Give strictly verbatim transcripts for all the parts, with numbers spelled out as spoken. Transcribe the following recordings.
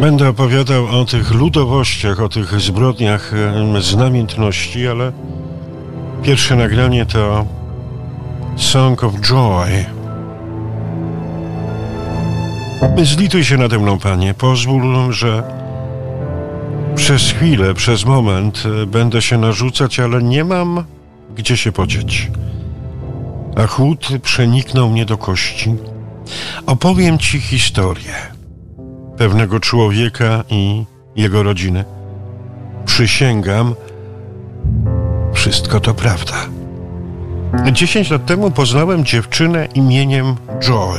Będę opowiadał o tych ludowościach, o tych zbrodniach z namiętności, ale pierwsze nagranie to Song of Joy. Zlituj się nade mną, Panie. Pozwól, że przez chwilę, przez moment będę się narzucać, ale nie mam gdzie się podzieć. A chłód przeniknął mnie do kości. Opowiem Ci historię pewnego człowieka i jego rodziny. Przysięgam, wszystko to prawda. Dziesięć lat temu poznałem dziewczynę imieniem Joy.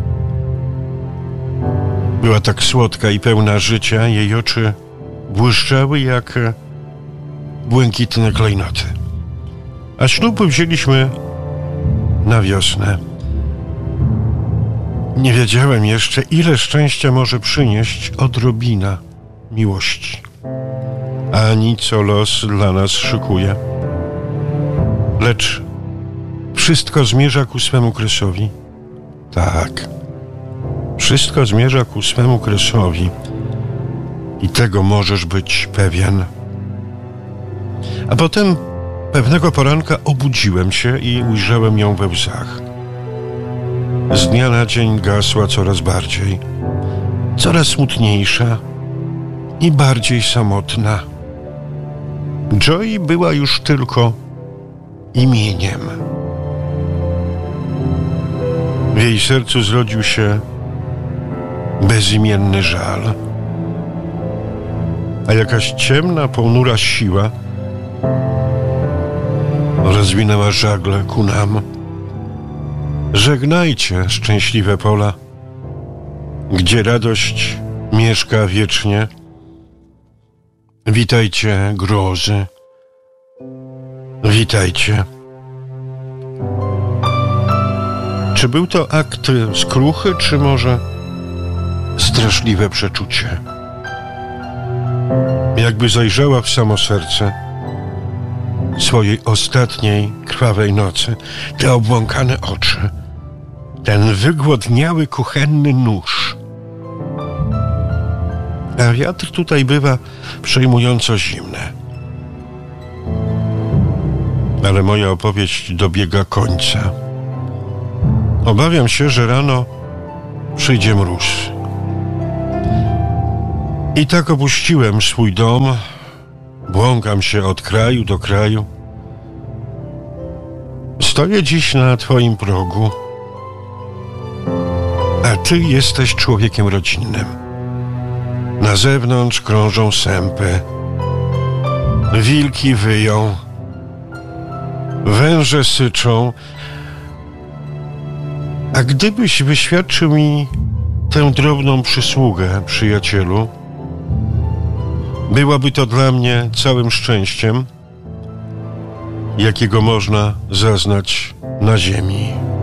Była tak słodka i pełna życia, jej oczy błyszczały jak błękitne klejnoty. A ślub wzięliśmy na wiosnę. Nie wiedziałem jeszcze, ile szczęścia może przynieść odrobina miłości. Ani co los dla nas szykuje. Lecz wszystko zmierza ku swemu kresowi. Tak, wszystko zmierza ku swemu kresowi i tego możesz być pewien. A potem pewnego poranka obudziłem się i ujrzałem ją we łzach. Z dnia na dzień gasła coraz bardziej, coraz smutniejsza i bardziej samotna. Joy była już tylko imieniem. W jej sercu zrodził się bezimienny żal, a jakaś ciemna, ponura siła rozwinęła żagle ku nam. Żegnajcie, szczęśliwe pola, gdzie radość mieszka wiecznie. Witajcie, grozy. Witajcie. Czy był to akt skruchy, czy może straszliwe przeczucie? Jakby zajrzała w samo serce swojej ostatniej krwawej nocy, te obłąkane oczy, ten wygłodniały kuchenny nóż. A wiatr tutaj bywa przejmująco zimny. Ale moja opowieść dobiega końca. Obawiam się, że rano przyjdzie mróz. I tak opuściłem swój dom, błąkam się od kraju do kraju. Stoję dziś na Twoim progu, a Ty jesteś człowiekiem rodzinnym. Na zewnątrz krążą sępy, wilki wyją, węże syczą. A gdybyś wyświadczył mi tę drobną przysługę, przyjacielu, byłaby to dla mnie całym szczęściem, jakiego można zaznać na ziemi.